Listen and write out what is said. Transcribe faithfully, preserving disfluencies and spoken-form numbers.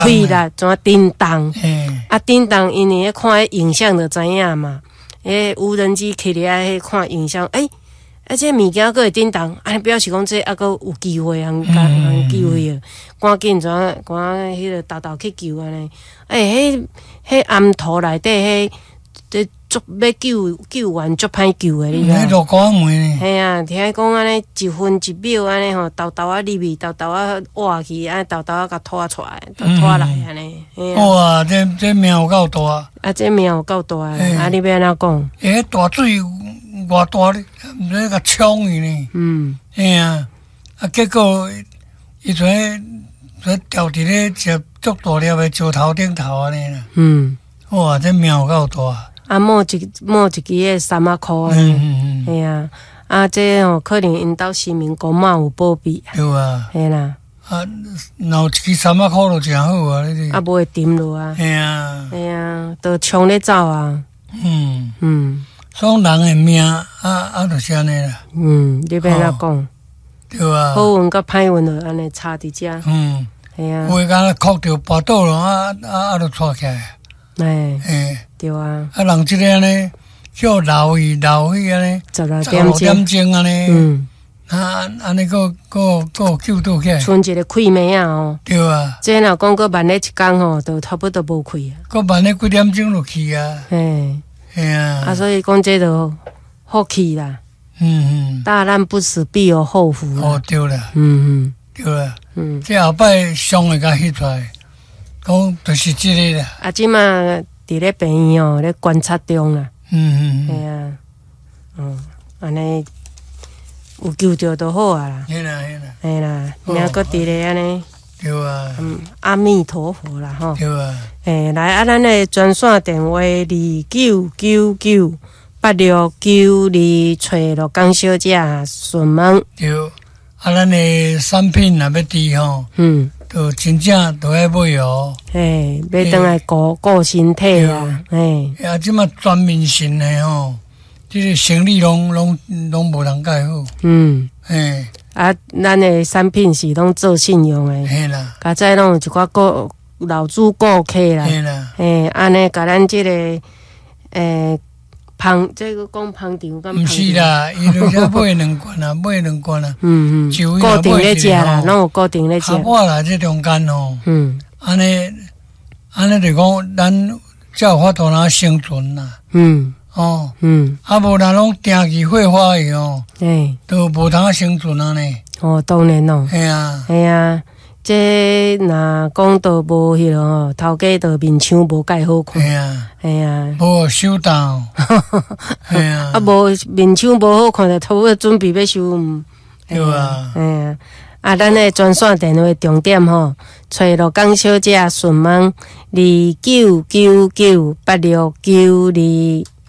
对啦，怎叮当？ 嘿， 啊，叮当，因为看影像就知影嘛。诶，无人机起来迄看影像，诶、欸，啊，这物件佫会叮当，啊，表示讲这抑佫有机会，通通通机会啊！赶紧怎赶迄个豆豆去救安尼。诶、欸，迄迄暗土内底迄，这足要救救援足歹救诶，你迄落高门呢？ 系啊，听讲安尼一分一秒安尼吼，豆豆啊入去，豆豆啊挖去，啊豆豆啊甲拖出来，拖来安尼。 哇，这这命有够大！ 啊，这命有够大诶！啊，你要安怎讲？ 诶，大水偌大咧，毋使甲冲伊呢。嗯，嘿啊，啊，结果伊像像掉伫咧一足大粒诶石头顶头安尼啦。嗯，哇，这命有够大！ 啊，摸一摸一支诶三啊箍安尼。嗯嗯嗯。嘿啊，啊，这吼可能因兜新民公嘛有保庇。 对啊。 嘿啦。 啊，若有一支三啊箍就真好啊！你啊，无会沉落啊。 嘿啊。 嘿啊，都冲咧走啊。嗯嗯。 所以人诶命啊啊，就是安尼啦。 嗯，你要安怎讲？ 对啊。 好运甲歹运就安尼差伫遮。嗯。系啊。有诶敢哭着跋倒咯，啊啊啊，就带起来。哎。嘿。对啊。啊，人即个安尼叫留意留意安尼， 十六点点钟安尼。嗯。啊，安尼个个个救倒起来。 剩一个开暝啊吼。 对啊。 这若讲个慢咧一工吼，就差不多无开啊。 个慢咧几点钟就去啊。嘿。嘿啊。 啊，所以讲这就福气啦。嗯嗯。大难不死，必有后福。 哦，对啦。 嗯嗯。 对啦。嗯。这后摆上会甲翕出来，讲就是即个啦。 啊，即马伫咧病院哦，咧观察中啦。嗯嗯。系啊。嗯，安尼。有救着就好啊啦， 嘿啦嘿啦， 嘿啦，明个伫咧安尼， 对啊， 嗯，阿弥陀佛啦吼， 对啊， 诶，来啊，咱的专线电话二九九九八六九二，找罗江小姐询问。 对，啊，咱的产品若要滴吼，嗯，就真正都要买哦， 嘿，要倒来顾顾身体啊，嘿， 啊，即马全面性的吼。即个生理拢拢拢无人介好，嗯，嘿， 啊，咱的产品是拢做信用的， 嘿啦， 较早拢有一寡顾老主顾客啦， 嘿啦， 嘿，安尼甲咱即个诶捧，这个讲捧场敢？ 毋是啦，伊就只买两罐啊，买两罐啊， 嗯嗯，固定咧食啦，拢有固定咧食。 啊，我啦，这中间吼，嗯，安尼安尼就讲咱才有法度通生存啦，嗯。哦，嗯，啊，无人拢定期会花去哦，诶，都无通生存啊呢。 哦，当然咯， 系啊， 系啊，这若讲到无迄个吼，头家就面相无介好看， 系啊， 系啊， 无收到，系啊， 啊，无面相无好看，就差不多准备要收， 对啊， 系啊，啊，咱的专线电话重点吼，找罗江小姐询问二九九九八六九二。